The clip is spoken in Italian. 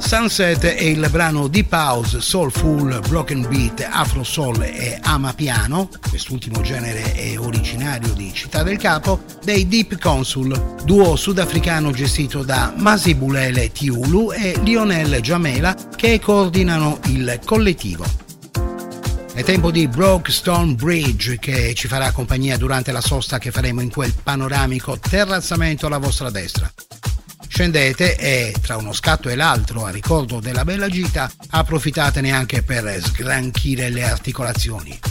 Sunset è il brano Deep House, Soulful, Broken Beat, Afro Soul e Amapiano, quest'ultimo genere è originario di Città del Capo, dei Deep Consul, duo sudafricano gestito da Masibulele Tiulu e Lionel Jamela che coordinano il collettivo. È tempo di Broke Bridge che ci farà compagnia durante la sosta che faremo in quel panoramico terrazzamento alla vostra destra. Scendete e tra uno scatto e l'altro, a ricordo della bella gita, approfittatene anche per sgranchire le articolazioni.